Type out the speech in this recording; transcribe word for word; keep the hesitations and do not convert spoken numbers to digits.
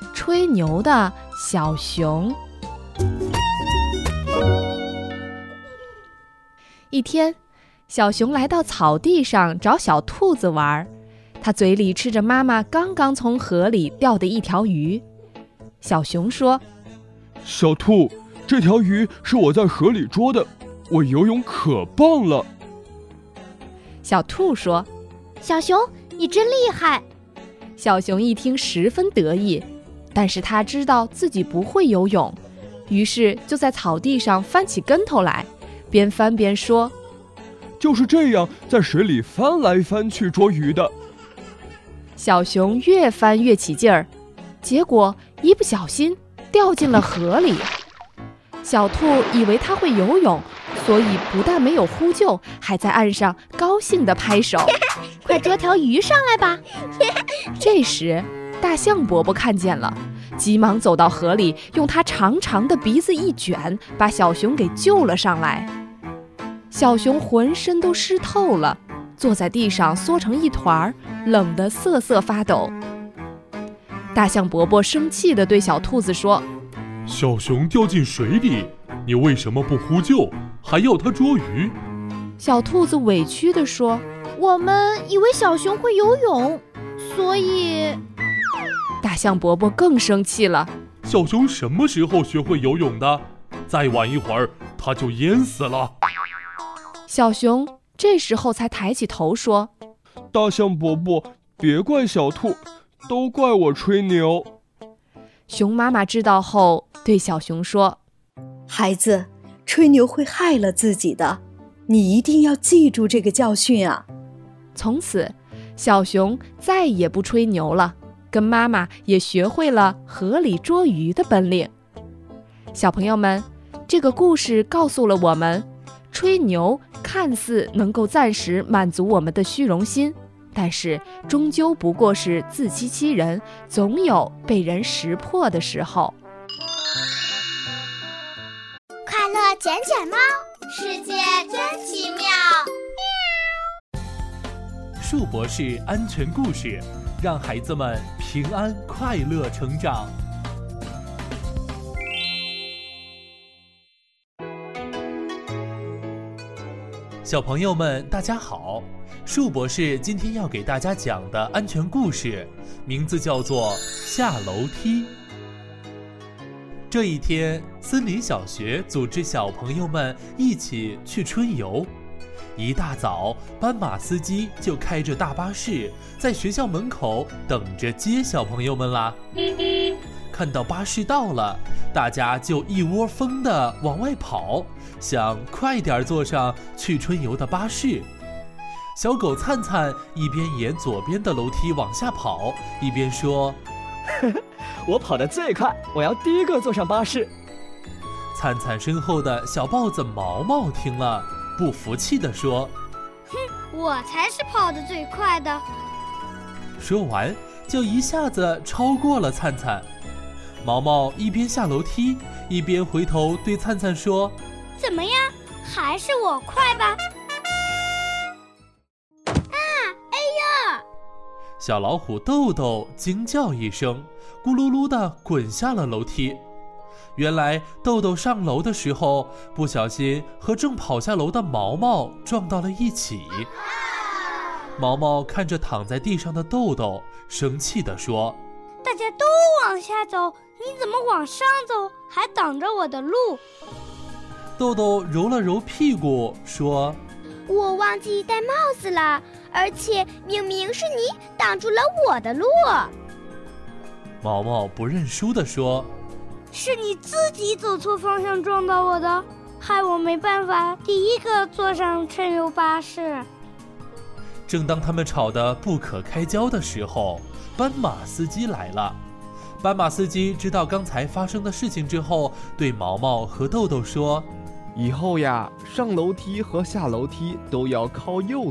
吹牛的小熊。一天，小熊来到草地上找小兔子玩，它嘴里吃着妈妈刚刚从河里钓的一条鱼。小熊说： 小兔，这条鱼是我在河里捉的，我游泳可棒了。 小兔说： 小熊，你真厉害。 小熊一听十分得意，但是他知道自己不会游泳，于是就在草地上翻起跟头来，边翻边说： 就是这样在水里翻来翻去捉鱼的。 小熊越翻越起劲儿，结果一不小心掉进了河里。小兔以为他会游泳，所以不但没有呼救，还在岸上高兴地拍手： 快捉条鱼上来吧。 这时大象伯伯看见了，急忙走到河里，用他长长的鼻子一卷，把小熊给救了上来。小熊浑身都湿透了，坐在地上缩成一团，冷得瑟瑟发抖。大象伯伯生气地对小兔子说： 小熊掉进水里，你为什么不呼救，还要它捉鱼？ 小兔子委屈地说： 我们以为小熊会游泳，所以…… 大象伯伯更生气了： 小熊什么时候学会游泳的？再晚一会儿，它就淹死了。 小熊这时候才抬起头说： 大象伯伯，别怪小兔，都怪我吹牛。 熊妈妈知道后对小熊说： 孩子，吹牛会害了自己的，你一定要记住这个教训啊。 从此小熊再也不吹牛了，跟妈妈也学会了河里捉鱼的本领。小朋友们，这个故事告诉了我们，吹牛看似能够暂时满足我们的虚荣心，但是终究不过是自欺欺人，总有被人识破的时候。 快乐捡捡猫，世界真奇妙。 树博士安全故事，让孩子们平安快乐成长。小朋友们大家好，树博士今天要给大家讲的安全故事名字叫做下楼梯。这一天，森林小学组织小朋友们一起去春游。一大早，斑马司机就开着大巴士在学校门口等着接小朋友们啦。看到巴士到了，大家就一窝蜂地往外跑，想快点坐上去春游的巴士。小狗灿灿一边沿左边的楼梯往下跑，一边说： 我跑得最快，我要第一个坐上巴士。 灿灿身后的小豹子毛毛听了，不服气地说： 哼，我才是跑得最快的。 说完就一下子超过了灿灿。毛毛一边下楼梯，一边回头对灿灿说： 怎么样，还是我快吧？啊，哎呀！ 小老虎豆豆惊叫一声，咕噜噜地滚下了楼梯。原来豆豆上楼的时候，不小心和正跑下楼的毛毛撞到了一起。毛毛看着躺在地上的豆豆，生气地说： 大家都往下走，你怎么往上走，还挡着我的路？ 豆豆揉了揉屁股说： 我忘记戴帽子了，而且明明是你挡住了我的路。 毛毛不认输地说： 是你自己走错方向撞到我的，害我没办法第一个坐上春游巴士。 正当他们吵得不可开交的时候，斑马司机来了。斑马司机知道刚才发生的事情之后，对毛毛和豆豆说： 以后呀，上楼梯和下楼梯都要靠右